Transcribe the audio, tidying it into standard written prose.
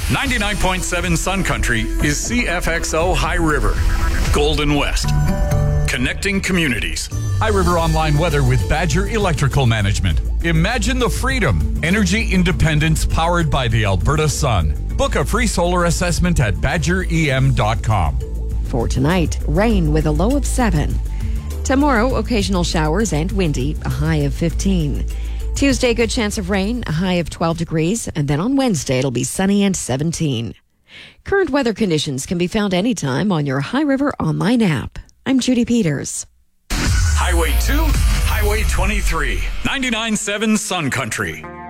99.7 Sun Country is CFXO High River, Golden West, connecting communities. High River Online weather with Badger Electrical Management. Imagine the freedom. Energy independence powered by the Alberta sun. Book a free solar assessment at badgerem.com. For tonight, rain with a low of 7. Tomorrow, occasional showers and windy, a high of 15. Tuesday, good chance of rain, a high of 12 degrees. And then on Wednesday, it'll be sunny and 17. Current weather conditions can be found anytime on your High River Online app. I'm Judy Peters. Highway 2, Highway 23, 99.7 Sun Country.